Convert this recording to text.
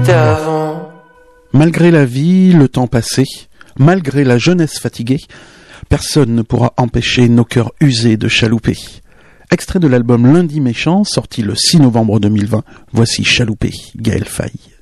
d'avant. Malgré la vie, le temps passé, malgré la jeunesse fatiguée, personne ne pourra empêcher nos cœurs usés de chalouper. Extrait de l'album Lundi Méchant, sorti le 6 novembre 2020, voici Chaloupé, Gaël Faye.